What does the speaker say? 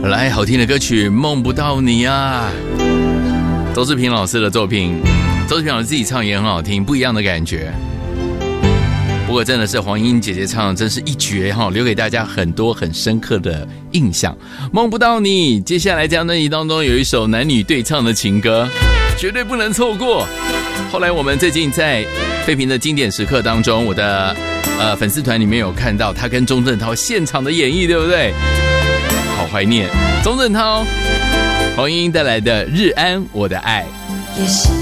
来，好听的歌曲《梦不到你》啊，周志平老师的作品，周志平老师自己唱也很好听，不一样的感觉。不过真的是黄莺姐姐唱的真是一绝哈，留给大家很多很深刻的印象。梦不到你，接下来这张专辑当中有一首男女对唱的情歌，绝对不能错过。后来我们最近在废平的经典时刻当中，我的粉丝团里面有看到他跟钟镇涛现场的演绎，对不对？好怀念钟镇涛、黄莺带来的《日安我的爱》。 也是